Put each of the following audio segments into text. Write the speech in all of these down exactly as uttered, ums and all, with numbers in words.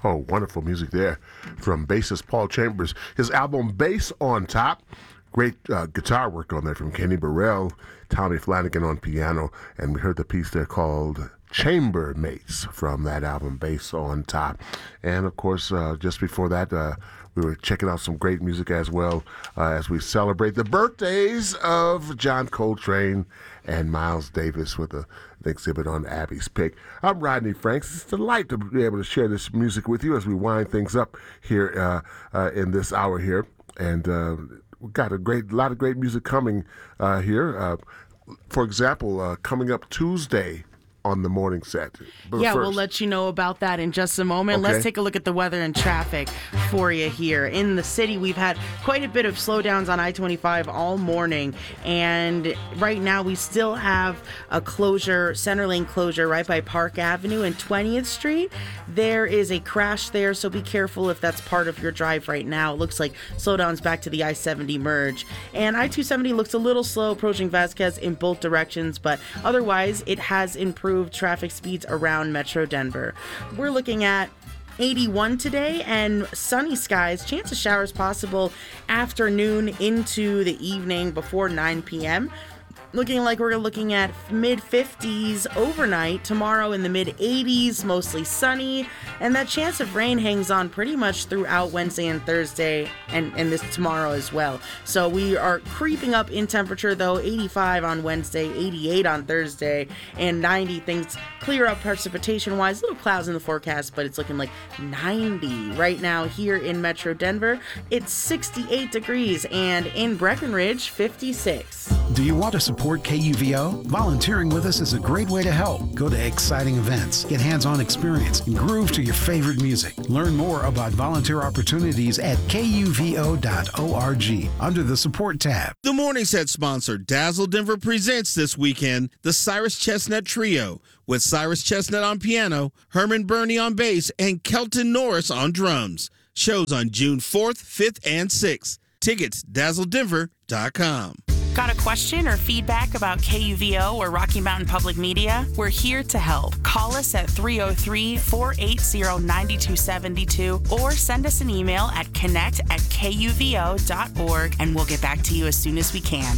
Oh, wonderful music there from bassist Paul Chambers. His album Bass on Top. Great uh, guitar work on there from Kenny Burrell, Tommy Flanagan on piano, and we heard the piece there called Chamber Mates from that album, Bass on Top. And, of course, uh, just before that, uh, we were checking out some great music as well uh, as we celebrate the birthdays of John Coltrane and Miles Davis with a, an exhibit on Abby's Pick. I'm Rodney Franks. It's a delight to be able to share this music with you as we wind things up here uh, uh, in this hour here. And uh, we've got a great, lot of great music coming uh, here. Uh, for example, uh, coming up Tuesday on the morning set. But yeah, first, we'll let you know about that in just a moment. Okay. Let's take a look at the weather and traffic for you here. In the city, we've had quite a bit of slowdowns on I twenty-five all morning, and right now we still have a closure, center lane closure right by Park Avenue and twentieth Street. There is a crash there, so be careful if that's part of your drive right now. It looks like slowdowns back to the I seventy merge. And I two seventy looks a little slow approaching Vasquez in both directions, but otherwise it has improved traffic speeds around Metro Denver. We're looking at eighty-one today and sunny skies, chance of showers possible afternoon into the evening before nine p.m. Looking like we're looking at mid fifties overnight. Tomorrow in the mid eighties, mostly sunny. And that chance of rain hangs on pretty much throughout Wednesday and Thursday and, and this tomorrow as well. So we are creeping up in temperature though. eighty-five on Wednesday, eighty-eight on Thursday, and ninety. Things clear up precipitation-wise. Little clouds in the forecast, but it's looking like ninety right now here in Metro Denver. It's sixty-eight degrees, and in Breckenridge, fifty-six. Do you want to support K U V O? Volunteering with us is a great way to help. Go to exciting events, get hands-on experience, and groove to your favorite music. Learn more about volunteer opportunities at K U V O dot org under the Support tab. The Morning Set sponsor, Dazzle Denver, presents this weekend the Cyrus Chestnut Trio with Cyrus Chestnut on piano, Herman Burney on bass, and Kelton Norris on drums. Shows on June fourth, fifth, and sixth. Tickets, dazzle denver dot com. Got a question or feedback about K U V O or Rocky Mountain Public Media? We're here to help. Call us at three oh three, four eight zero, nine two seven two or send us an email at connect at K U V O dot org and we'll get back to you as soon as we can.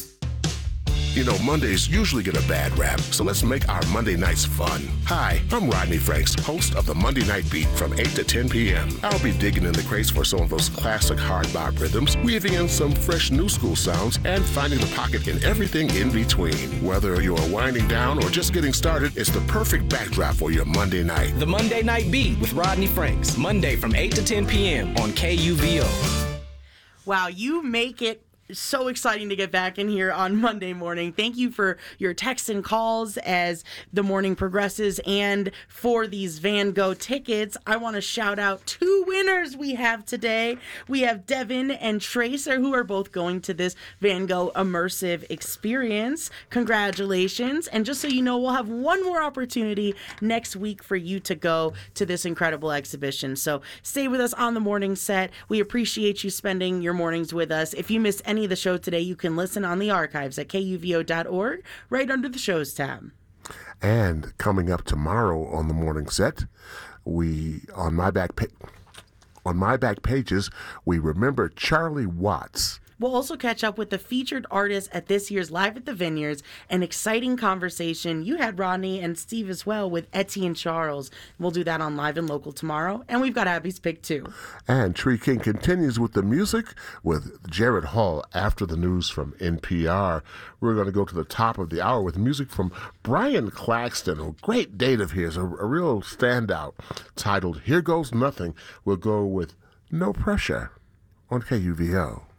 You know, Mondays usually get a bad rap, so let's make our Monday nights fun. Hi, I'm Rodney Franks, host of the Monday Night Beat from eight to ten p.m. I'll be digging in the crates for some of those classic hard bop rhythms, weaving in some fresh new school sounds, and finding the pocket in everything in between. Whether you're winding down or just getting started, it's the perfect backdrop for your Monday night. The Monday Night Beat with Rodney Franks, Monday from eight to ten p.m. on K U V O. Wow, you make it so exciting to get back in here on Monday morning. Thank you for your texts and calls as the morning progresses, and for these Van Gogh tickets. I want to shout out two winners we have today. We have Devin and Tracer, who are both going to this Van Gogh immersive experience. Congratulations. And just so you know, we'll have one more opportunity next week for you to go to this incredible exhibition. So stay with us on the morning set. We appreciate you spending your mornings with us. If you missed any of the show today, you can listen on the archives at K U V O dot org right under the shows tab. And coming up tomorrow on the morning set, we on my back pa- on my back pages we remember Charlie Watts. We'll also catch up with the featured artist at this year's Live at the Vineyards, an exciting conversation. You had Rodney and Steve as well with Etienne Charles. We'll do that on Live and Local tomorrow. And we've got Abby's Pick too. And Tree King continues with the music with Jared Hall after the news from N P R. We're going to go to the top of the hour with music from Brian Claxton, a great date of his, a, a real standout, titled Here Goes Nothing. We'll go with No Pressure on K U V O.